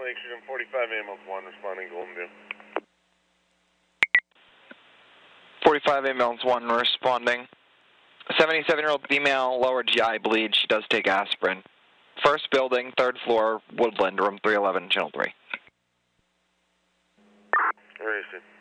Lake Street, 45 ambulance 1, responding Golden View. 45 ambulance 1 responding. 77-year-old female, lower GI bleed. She does take aspirin. First building, 3rd floor, Woodland, room 311, channel 3. Where is she?